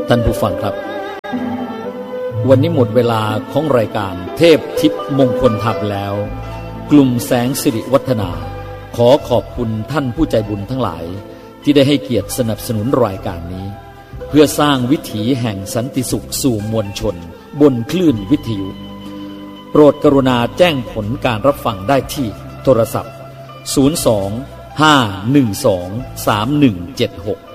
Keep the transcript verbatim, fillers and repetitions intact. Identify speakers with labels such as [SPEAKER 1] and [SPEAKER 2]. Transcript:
[SPEAKER 1] ท่านผู้ฟังครับวันนี้หมดเวลาของรายการเทพทิพย์มงคลธรรมแล้วกลุ่มแสงสิริวัฒนาขอขอบคุณท่านผู้ใจบุญทั้งหลายที่ได้ให้เกียรติสนับสนุนรายการนี้เพื่อสร้างวิถีแห่งสันติสุขสู่มวลชนบนคลื่นวิทยุโปรดกรุณาแจ้งผลการรับฟังได้ที่โทรศัพท์ศูนย์ สอง ห้า หนึ่ง สอง สาม หนึ่ง เจ็ด หก